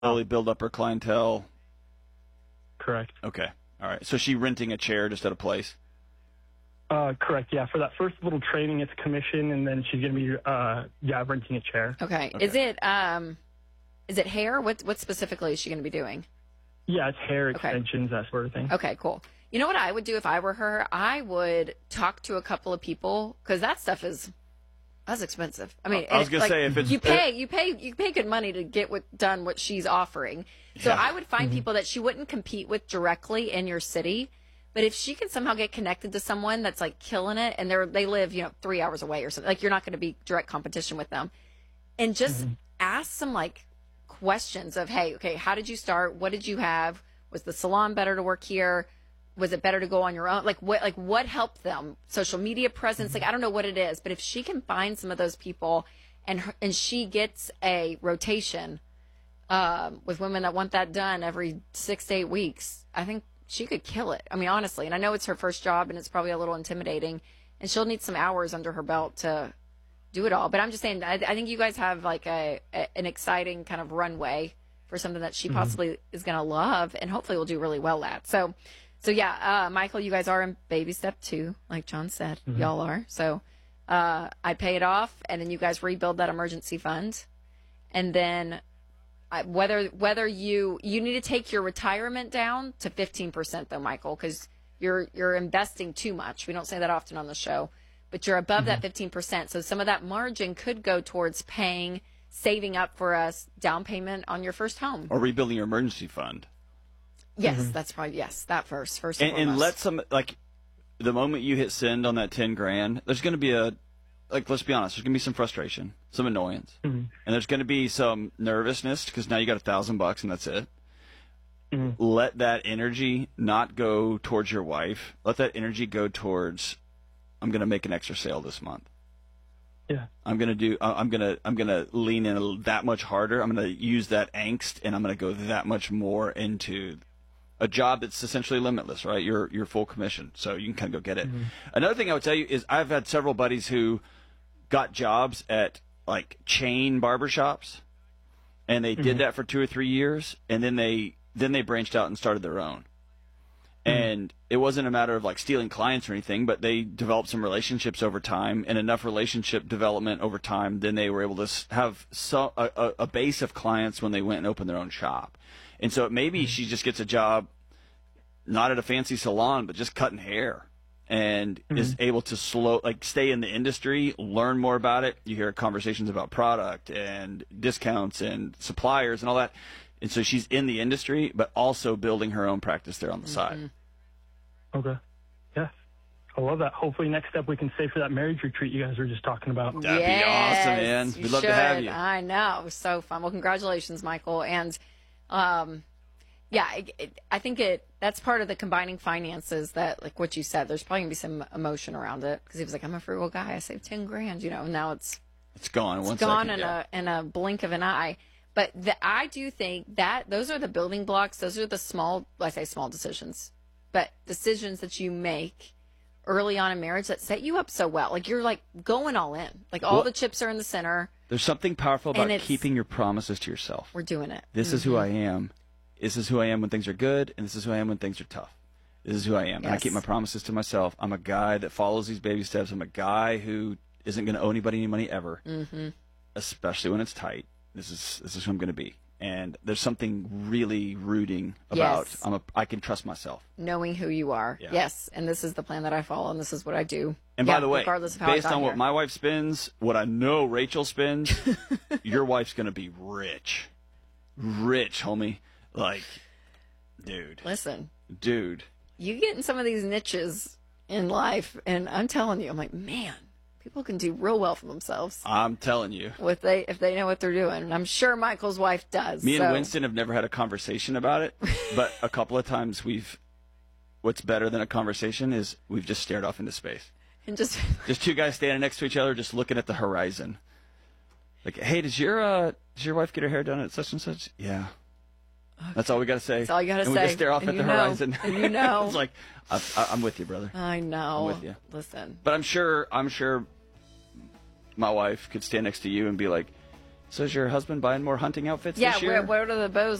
slowly build up her clientele. Correct. Okay. All right. So she renting a chair just at a place? Correct, yeah. For that first little training, it's commission, and then she's going to be, renting a chair. Okay. Okay. Is it hair? What specifically is she going to be doing? Yeah, it's hair extensions, that sort of thing. Okay, cool. You know what I would do if I were her? I would talk to a couple of people, because that stuff that's expensive. I mean, I was going to say, if it's... you pay good money to get what she's offering. So Yeah. I would find people that she wouldn't compete with directly in your city. But if she can somehow get connected to someone that's like killing it, and they live 3 hours away or something, like you're not going to be direct competition with them, and just ask some like questions of, hey, okay, how did you start? What did you have? Was the salon better to work here? Was it better to go on your own? Like what helped them? Social media presence? Like I don't know what it is, but if she can find some of those people, and she gets a rotation with women that want that done every 6 to 8 weeks, I think she could kill it. I mean, honestly, and I know it's her first job and it's probably a little intimidating, and she'll need some hours under her belt to do it all. But I'm just saying, I think you guys have like an exciting kind of runway for something that she possibly is going to love and hopefully will do really well at. So yeah, Michael, you guys are in baby step 2, like John said. Y'all are. So I pay it off, and then you guys rebuild that emergency fund, and then whether you need to take your retirement down to 15% though, Michael, because you're investing too much. We don't say that often on the show, but you're above that 15%. So some of that margin could go towards saving up for a down payment on your first home, Or rebuilding your emergency fund. Yes, that's probably that first and And let some, like, the moment you hit send on that 10 grand, there's going to be let's be honest, there's going to be some frustration, some annoyance, and there's going to be some nervousness because now you got $1,000 and that's it. Let that energy not go towards your wife. Let that energy go towards, I'm going to make an extra sale this month. Yeah. I'm going to lean in that much harder. I'm going to use that angst, and I'm going to go that much more into a job that's essentially limitless, right? You're full commission, so you can kind of go get it. Another thing I would tell you is I've had several buddies who got jobs at like chain barbershops, and they did that for 2 or 3 years, and then they branched out and started their own. And it wasn't a matter of like stealing clients or anything, but they developed some relationships over time, and enough relationship development over time, then they were able to have a base of clients when they went and opened their own shop. And so maybe she just gets a job, not at a fancy salon, but just cutting hair, and is able to stay in the industry, learn more about it. You hear conversations about product and discounts and suppliers and all that. And so she's in the industry, but also building her own practice there on the side. Okay. Yeah. I love that. Hopefully next step we can save for that marriage retreat you guys were just talking about. That'd be awesome, man. We'd love to have you. I know. So fun. Well, congratulations, Michael. And I think that's part of the combining finances that, like what you said, there's probably going to be some emotion around it, because he was like, I'm a frugal guy. I saved 10 grand, and now it's gone. It's gone in a blink of an eye. But I do think that those are the building blocks. Those are the small decisions, but decisions that you make early on in marriage that set you up so well. Like you're like going all in. Like all the chips are in the center. There's something powerful about keeping your promises to yourself. We're doing it. This is who I am. This is who I am when things are good, and this is who I am when things are tough. This is who I am. Yes. And I keep my promises to myself. I'm a guy that follows these baby steps. I'm a guy who isn't going to owe anybody any money ever, especially when it's tight. This is who I'm going to be. And there's something really rooting about I can trust myself. Knowing who you are. Yeah. Yes. And this is the plan that I follow, and this is what I do. And by the way, regardless of how based on what my wife spends, what I know Rachel spends, your wife's going to be rich. Rich, homie. Like, dude. Listen. Dude. You get in some of these niches in life, and I'm telling you, I'm like, man. People can do real well for themselves. I'm telling you. If they know what they're doing. And I'm sure Michael's wife does. Me and Winston have never had a conversation about it, but a couple of times what's better than a conversation is we've just stared off into space. And just two guys standing next to each other just looking at the horizon. Like, hey, does your wife get her hair done at such and such? Yeah. Okay. That's all we got to say. That's all you got to say. And we just stare off at the horizon. And It's like, I'm with you, brother. I know. I'm with you. Listen. But I'm sure my wife could stand next to you and be like, So is your husband buying more hunting outfits Yeah, this year? what are the bows